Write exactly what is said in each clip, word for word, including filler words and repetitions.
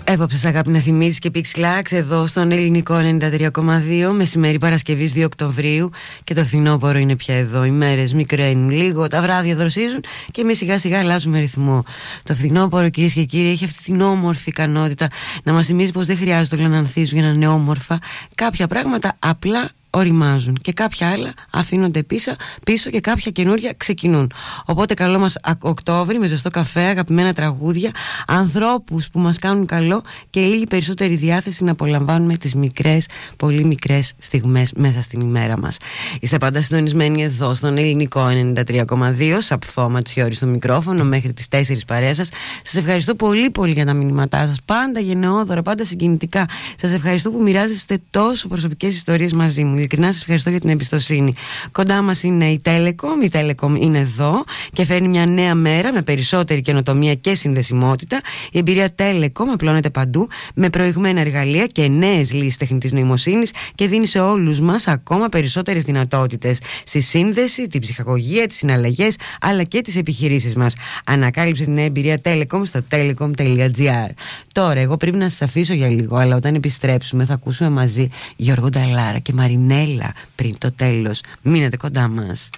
Έπαψες αγάπη να θυμίσεις και Pix Clax εδώ στον Ελληνικό ενενήντα τρία κόμμα δύο. Μεσημέρι Παρασκευής δύο Οκτωβρίου και το φθινόπωρο είναι πια εδώ. Οι μέρες μικραίνουν λίγο, τα βράδια δροσίζουν και εμείς σιγά σιγά αλλάζουμε ρυθμό. Το φθινόπωρο, κυρίες και κύριοι, έχει αυτή την όμορφη ικανότητα να μας θυμίζει πως δεν χρειάζεται όλα να ανθίζουν για να είναι όμορφα. Κάποια πράγματα απλά οριμάζουν και κάποια άλλα αφήνονται πίσω, πίσω και κάποια καινούρια ξεκινούν. Οπότε καλό μας Οκτώβρη με ζεστό καφέ, αγαπημένα τραγούδια, ανθρώπους που μας κάνουν καλό και λίγη περισσότερη διάθεση να απολαμβάνουμε τις μικρές, πολύ μικρές στιγμές μέσα στην ημέρα μας. Είστε πάντα συντονισμένοι εδώ στον Ελληνικό ενενήντα τρία κόμμα δύο, Σαπφό Ματσιώρη στο μικρόφωνο μέχρι τις τέσσερις παρέα σας. Σας ευχαριστώ πολύ πολύ για τα μηνύματά σας, πάντα γενναιόδωρα, πάντα συγκινητικά. Σας ευχαριστώ που μοιράζεστε τόσο προσωπικές ιστορίες μαζί μου. Ειλικρινά σας ευχαριστώ για την εμπιστοσύνη. Κοντά μας είναι η Telecom. Η Telecom είναι εδώ και φέρνει μια νέα μέρα με περισσότερη καινοτομία και συνδεσιμότητα. Η εμπειρία Telecom απλώνεται παντού με προηγμένα εργαλεία και νέες λύσεις τεχνητής νοημοσύνης και δίνει σε όλους μας ακόμα περισσότερες δυνατότητες στη σύνδεση, την ψυχαγωγία, τις συναλλαγές αλλά και τις επιχειρήσεις μας. Ανακάλυψε την νέα εμπειρία Telecom στο telecom τελεία gr. Τώρα, εγώ πρέπει να σας αφήσω για λίγο, αλλά όταν επιστρέψουμε θα ακούσουμε μαζί Γιώργο Νταλάρα και Μαρινέλα πριν το τέλος. Μείνετε κοντά μας.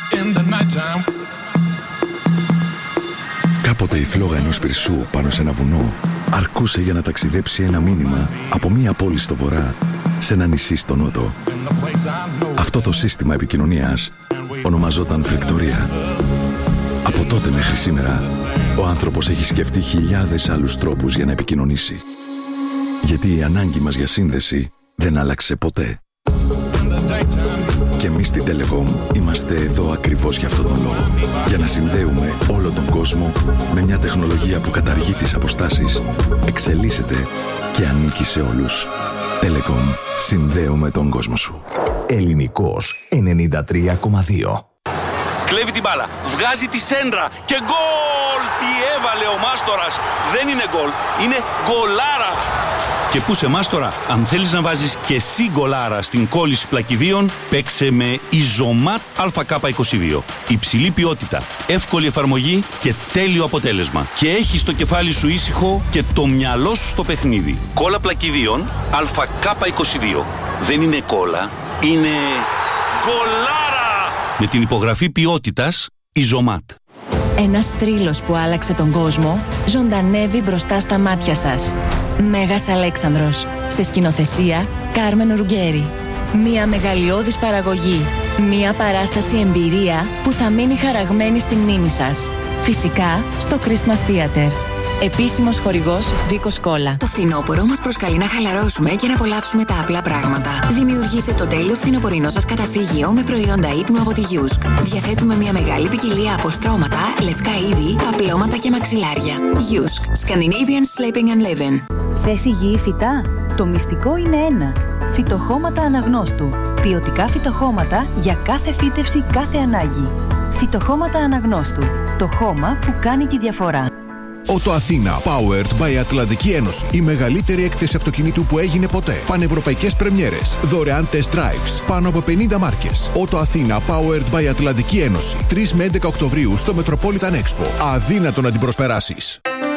Κάποτε η φλόγα ενός πυρσού πάνω σε ένα βουνό αρκούσε για να ταξιδέψει ένα μήνυμα από μία πόλη στο βορρά σε ένα νησί στο νότο. Αυτό το σύστημα επικοινωνίας ονομαζόταν φρικτορία. Από τότε μέχρι σήμερα ο άνθρωπος έχει σκεφτεί χιλιάδες άλλους τρόπους για να επικοινωνήσει. Γιατί η ανάγκη μας για σύνδεση δεν άλλαξε ποτέ. Και εμείς στην Telecom είμαστε εδώ ακριβώς για αυτόν τον λόγο. Για να συνδέουμε όλο τον κόσμο με μια τεχνολογία που καταργεί τις αποστάσεις, εξελίσσεται και ανήκει σε όλους. Telecom. Συνδέουμε τον κόσμο σου. Ελληνικός ενενήντα τρία κόμμα δύο. Κλέβει την μπάλα, βγάζει τη σέντρα και γκολ! Τι έβαλε ο Μάστορας! Δεν είναι γκολ, είναι γκολάρα! Και πού σε Μάστορα, αν θέλεις να βάζεις και εσύ γκολάρα στην κόλληση πλακιδίων, παίξε με Ιζωμάτ Α Κ είκοσι δύο. Υψηλή ποιότητα, εύκολη εφαρμογή και τέλειο αποτέλεσμα. Και έχεις το κεφάλι σου ήσυχο και το μυαλό σου στο παιχνίδι. Κόλλα πλακιδίων Α Κ είκοσι δύο. Δεν είναι κόλλα, είναι γκολάρα! Με την υπογραφή ποιότητας Ιζωμάτ. Ένας θρύλος που άλλαξε τον κόσμο ζωντανεύει μπροστά στα μάτια σας. Μέγας Αλέξανδρος, σε σκηνοθεσία Κάρμεν Ρουγκέρι. Μια μεγαλειώδης παραγωγή, μια παράσταση εμπειρία που θα μείνει χαραγμένη στη μνήμη σας. Φυσικά στο Christmas Theater. Επίσημος χορηγός Βίκος Κόλλα. Το φθινόπωρο μας προσκαλεί να χαλαρώσουμε και να απολαύσουμε τα απλά πράγματα. Δημιουργήστε το τέλειο φθινοπορεινό σας καταφύγιο με προϊόντα ύπνου από τη Γιούσκ. Διαθέτουμε μια μεγάλη ποικιλία από στρώματα, λευκά είδη, παπλώματα και μαξιλάρια. Γιούσκ. Scandinavian Sleeping and Living. Θες υγιή φυτά? Το μυστικό είναι ένα. Φυτοχώματα αναγνώστου. Ποιοτικά φυτοχώματα για κάθε φύτευση, κάθε ανάγκη. Φυτοχώματα αναγνώστου. Το χώμα που κάνει τη διαφορά. Ότο Αθήνα, powered by Ατλαντική Ένωση. Η μεγαλύτερη έκθεση αυτοκινήτου που έγινε ποτέ. Πανευρωπαϊκές πρεμιέρες. Δωρεάν test drives. Πάνω από πενήντα μάρκες. Ότο Αθήνα, powered by Ατλαντική Ένωση. τρεις με έντεκα Οκτωβρίου στο Metropolitan Expo. Αδύνατο να την προσπεράσεις.